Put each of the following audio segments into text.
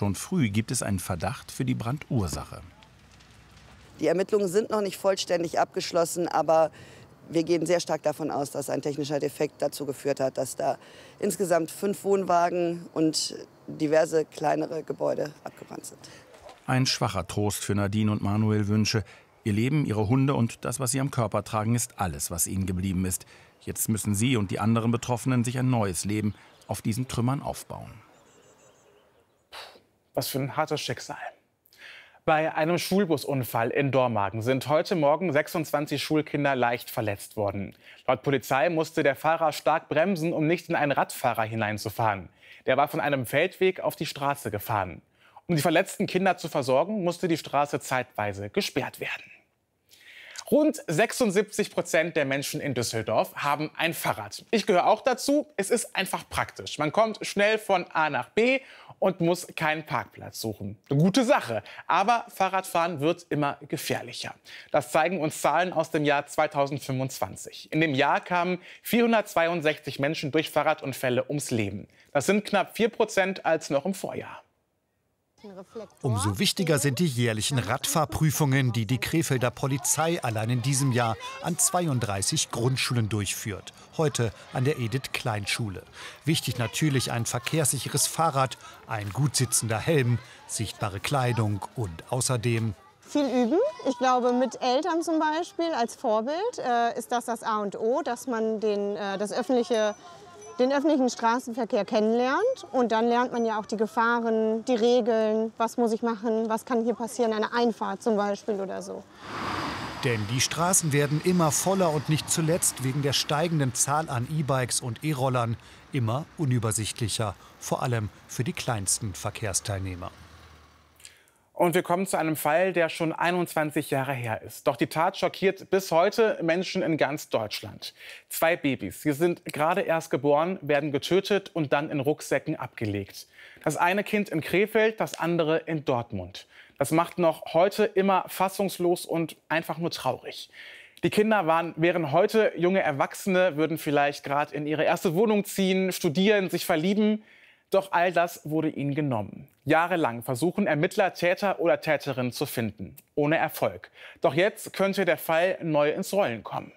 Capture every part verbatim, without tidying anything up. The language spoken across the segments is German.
Schon früh gibt es einen Verdacht für die Brandursache. Die Ermittlungen sind noch nicht vollständig abgeschlossen, aber wir gehen sehr stark davon aus, dass ein technischer Defekt dazu geführt hat, dass da insgesamt fünf Wohnwagen und diverse kleinere Gebäude abgebrannt sind. Ein schwacher Trost für Nadine und Manuel Wünsche. Ihr Leben, ihre Hunde und das, was sie am Körper tragen, ist alles, was ihnen geblieben ist. Jetzt müssen sie und die anderen Betroffenen sich ein neues Leben auf diesen Trümmern aufbauen. Was für ein hartes Schicksal. Bei einem Schulbusunfall in Dormagen sind heute Morgen sechsundzwanzig Schulkinder leicht verletzt worden. Laut Polizei musste der Fahrer stark bremsen, um nicht in einen Radfahrer hineinzufahren. Der war von einem Feldweg auf die Straße gefahren. Um die verletzten Kinder zu versorgen, musste die Straße zeitweise gesperrt werden. Rund sechsundsiebzig Prozent der Menschen in Düsseldorf haben ein Fahrrad. Ich gehöre auch dazu. Es ist einfach praktisch. Man kommt schnell von A nach B und muss keinen Parkplatz suchen. Eine gute Sache. Aber Fahrradfahren wird immer gefährlicher. Das zeigen uns Zahlen aus dem Jahr zweitausendfünfundzwanzig. In dem Jahr kamen vierhundertzweiundsechzig Menschen durch Fahrradunfälle ums Leben. Das sind knapp vier Prozent als noch im Vorjahr. Umso wichtiger sind die jährlichen Radfahrprüfungen, die die Krefelder Polizei allein in diesem Jahr an zweiunddreißig Grundschulen durchführt. Heute an der Edith-Klein-Schule. Wichtig natürlich ein verkehrssicheres Fahrrad, ein gut sitzender Helm, sichtbare Kleidung und außerdem viel üben. Ich glaube, mit Eltern zum Beispiel als Vorbild äh, ist das das A und O, dass man den, äh, das öffentliche den öffentlichen Straßenverkehr kennenlernt. Und dann lernt man ja auch die Gefahren, die Regeln, was muss ich machen, was kann hier passieren, eine Einfahrt zum Beispiel oder so. Denn die Straßen werden immer voller und nicht zuletzt wegen der steigenden Zahl an E-Bikes und E-Rollern immer unübersichtlicher, vor allem für die kleinsten Verkehrsteilnehmer. Und wir kommen zu einem Fall, der schon einundzwanzig Jahre her ist. Doch die Tat schockiert bis heute Menschen in ganz Deutschland. Zwei Babys, sie sind gerade erst geboren, werden getötet und dann in Rucksäcken abgelegt. Das eine Kind in Krefeld, das andere in Dortmund. Das macht noch heute immer fassungslos und einfach nur traurig. Die Kinder waren, wären heute junge Erwachsene, würden vielleicht gerade in ihre erste Wohnung ziehen, studieren, sich verlieben. Doch all das wurde ihnen genommen. Jahrelang versuchen Ermittler, Täter oder Täterinnen zu finden. Ohne Erfolg. Doch jetzt könnte der Fall neu ins Rollen kommen.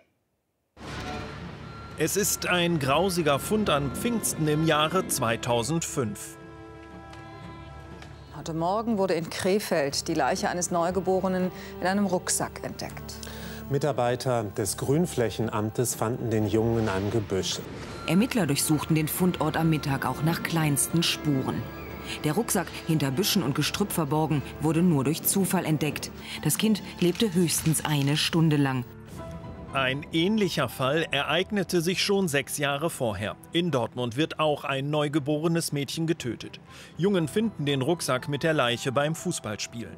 Es ist ein grausiger Fund an Pfingsten im Jahre zweitausendfünf. Heute Morgen wurde in Krefeld die Leiche eines Neugeborenen in einem Rucksack entdeckt. Mitarbeiter des Grünflächenamtes fanden den Jungen in einem Gebüsch. Ermittler durchsuchten den Fundort am Mittag auch nach kleinsten Spuren. Der Rucksack, hinter Büschen und Gestrüpp verborgen, wurde nur durch Zufall entdeckt. Das Kind lebte höchstens eine Stunde lang. Ein ähnlicher Fall ereignete sich schon sechs Jahre vorher. In Dortmund wird auch ein neugeborenes Mädchen getötet. Jungen finden den Rucksack mit der Leiche beim Fußballspielen.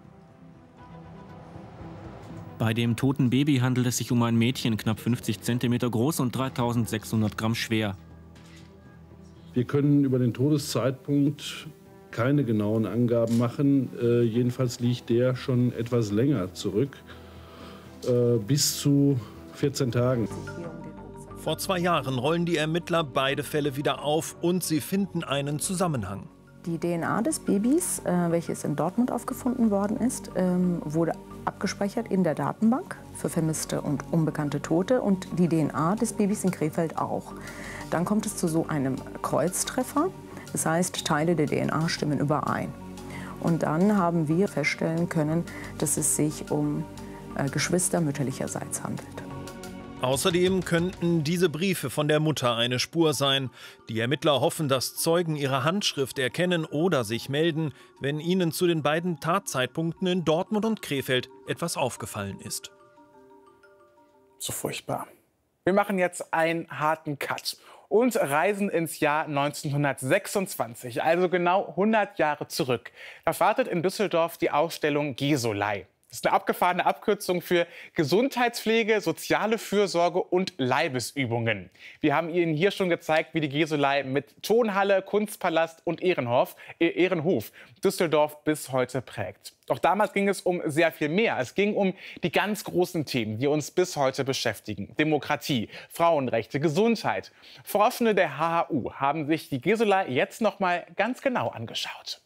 Bei dem toten Baby handelt es sich um ein Mädchen, knapp fünfzig Zentimeter groß und dreitausendsechshundert Gramm schwer. Wir können über den Todeszeitpunkt keine genauen Angaben machen. Äh, jedenfalls liegt der schon etwas länger zurück, äh, bis zu vierzehn Tagen. Vor zwei Jahren rollen die Ermittler beide Fälle wieder auf und sie finden einen Zusammenhang. Die D N A des Babys, äh, welches in Dortmund aufgefunden worden ist, ähm, wurde abgespeichert in der Datenbank für vermisste und unbekannte Tote und die D N A des Babys in Krefeld auch. Dann kommt es zu so einem Kreuztreffer, das heißt, Teile der D N A stimmen überein. Und dann haben wir feststellen können, dass es sich um äh, Geschwister mütterlicherseits handelt. Außerdem könnten diese Briefe von der Mutter eine Spur sein. Die Ermittler hoffen, dass Zeugen ihre Handschrift erkennen oder sich melden, wenn ihnen zu den beiden Tatzeitpunkten in Dortmund und Krefeld etwas aufgefallen ist. So furchtbar. Wir machen jetzt einen harten Cut und reisen ins Jahr neunzehnhundertsechsundzwanzig, also genau hundert Jahre zurück. Da startet in Düsseldorf die Ausstellung Gesolei. Das ist eine abgefahrene Abkürzung für Gesundheitspflege, soziale Fürsorge und Leibesübungen. Wir haben Ihnen hier schon gezeigt, wie die Gesolei mit Tonhalle, Kunstpalast und Ehrenhof, äh, Ehrenhof Düsseldorf bis heute prägt. Doch damals ging es um sehr viel mehr. Es ging um die ganz großen Themen, die uns bis heute beschäftigen. Demokratie, Frauenrechte, Gesundheit. Forschende der H H U haben sich die Gesolei jetzt noch mal ganz genau angeschaut.